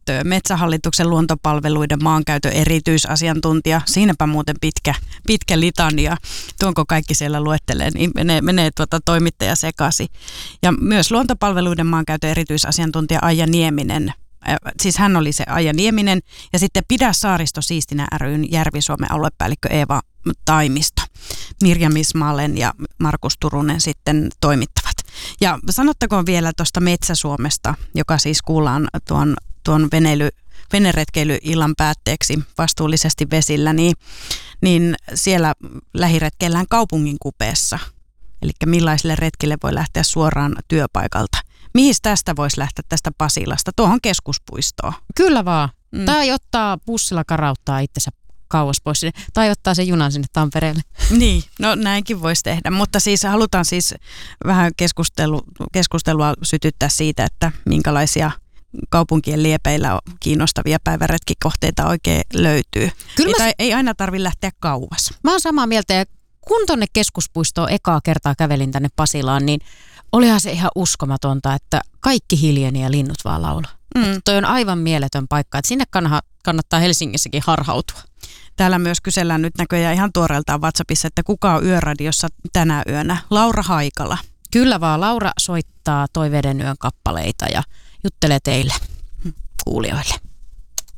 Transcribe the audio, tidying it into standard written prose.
Metsähallituksen luontopalveluiden maankäytön erityisasiantuntija. Siinäpä muuten pitkä litania. Tuonko kaikki siellä luettelee, niin menee toimittaja sekaisin. Ja myös luontopalveluiden maankäytön erityisasiantuntija Aija Nieminen. Siis hän oli se Aija Nieminen ja sitten Pidä saaristo siistinä ry:n Järvi-Suomen aluepäällikkö Eeva Taimisto. Mirja Mismalen ja Markus Turunen sitten toimittavat. Ja sanottakoon vielä tuosta Metsä-Suomesta, joka siis kuullaan tuon veneretkeilyillan päätteeksi vastuullisesti vesillä, niin siellä lähiretkeillään kaupungin kupeessa. Eli millaisille retkille voi lähteä suoraan työpaikalta. Mihin tästä voisi lähteä tästä Pasilasta? Tuohon keskuspuistoon. Kyllä vaan. Tai ottaa bussilla karauttaa itsensä kauas pois sinne. Tai ottaa sen junan sinne Tampereelle. Niin, no näinkin voisi tehdä. Mutta siis halutaan siis vähän keskustelua sytyttää siitä, että minkälaisia kaupunkien liepeillä kiinnostavia päiväretkikohteita oikein löytyy. Kyllä ei aina tarvitse lähteä kauas. Mä oon samaa mieltä ja kun tonne keskuspuistoon ekaa kertaa kävelin tänne Pasilaan, niin olihan se ihan uskomatonta, että kaikki hiljeni ja linnut vaan laulaa. Toi on aivan mieletön paikka, että sinne kannattaa Helsingissäkin harhautua. Täällä myös kysellään nyt näköjään ihan tuoreeltaan WhatsAppissa, että kuka on Yöradiossa tänä yönä? Laura Haikala. Kyllä vaan, Laura soittaa Toiveiden yön kappaleita ja juttelee teille kuulijoille.